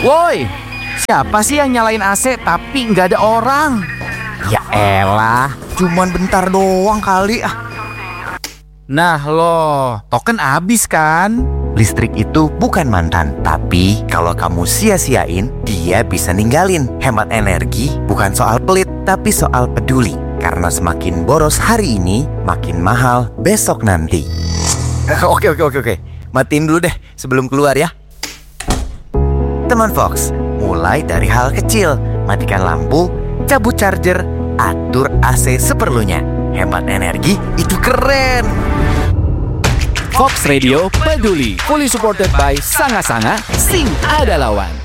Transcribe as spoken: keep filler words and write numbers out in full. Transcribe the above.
Woi, siapa sih yang nyalain A C tapi nggak ada orang? Ya elah, cuman bentar doang kali ah. Nah lo, token habis kan? Listrik itu bukan mantan, tapi kalau kamu sia-siain, dia bisa ninggalin. Hemat energi bukan soal pelit, tapi soal peduli. Karena semakin boros hari ini, makin mahal besok nanti. Oke, oke, oke, oke. Matiin dulu deh sebelum keluar ya. Teman Fox, mulai dari hal kecil. Matikan lampu, cabut charger, atur A C seperlunya. Hemat energi itu keren. Fox Radio peduli, fully supported by Sanga Sanga, Sing Ada Lawan.